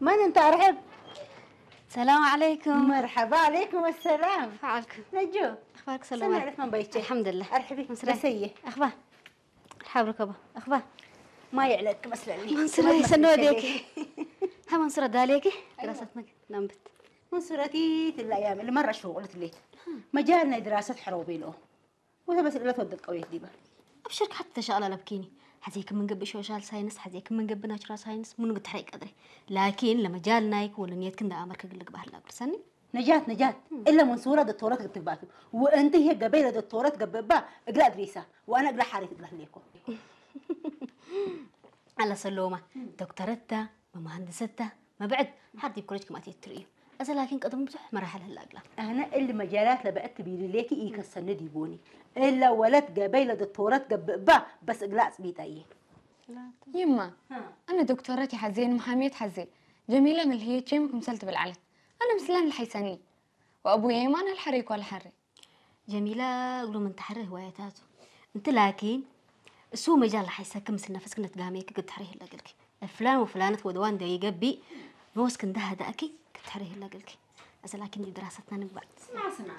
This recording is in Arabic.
من انت ارحب. السلام عليكم. مرحبا عليكم السلام. فعلكم نجو اخبارك سنة سلامات؟ عرف من بيتك. الحمد لله. ارحبي مسرح مسية اخبار حابرك ابا اخبار ما يعلك مسلني منصورة سنو ديكي ها منصورة داليكي دراستك نمبت منصورتي الايام اللي مره شغلت لي مجالنا دراسه حروبينو وهذا بس اللي تودد قويه ديبه ابشرك حتى شغله لبكيني حزيك من قبل سوشيال ساينس حزيك من قبل ناتشرال ساينس من قلت حريق قدري لكن لما جالنا يكون نيت كندا امرك اقول لك بهلا برسني نجات الا منصوره دكتوره تكتب وانت هي قبيله دكتوره تقببا اقلا ادريسه وانا اقلا حاري تقلا ليكم على سلومه دكتورتها ومهندستها ما بعد حد يبكرك ما تيتريو أزل لكن قدم بصح مراحل هلا أقلا أنا اللي مجالات لبعت كبير ليكي إيه كسرنا ديبوني إلا ولد قبيلة دكتورات قببا بس إقلاع بيتايه يما أنا دكتورتي حزين محامية حزين جميلة من اللي هي تشيمك مسلت بالعلن أنا مسلان الحيساني وأبويا يمان الحريك ولا حري جميلة قولوا من تحري هواياتاته أنت لكن سو مجال حيساك مثل نفسك نتقاميك قد تحريه إلا قلك فلان وفلانة ودوان ده يقبي نوسك ده هداكي قد تحريه إلا قلك أزل لكن دي دراستنا نبعد اسمع